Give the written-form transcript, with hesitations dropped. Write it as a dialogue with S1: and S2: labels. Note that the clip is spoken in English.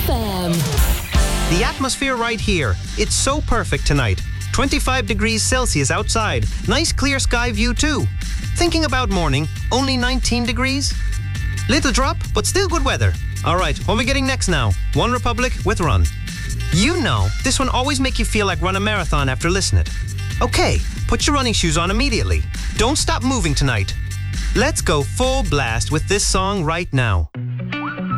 S1: FM.
S2: The atmosphere right here, it's so perfect tonight. 25 degrees Celsius outside. Nice clear sky view too. Thinking about morning, only 19 degrees? Little drop, but still good weather. Alright, what are we getting next now? One Republic with Run. You know, this one always make you feel like run a marathon after listening it. Okay, put your running shoes on immediately. Don't stop moving tonight. Let's go full blast with this song right now.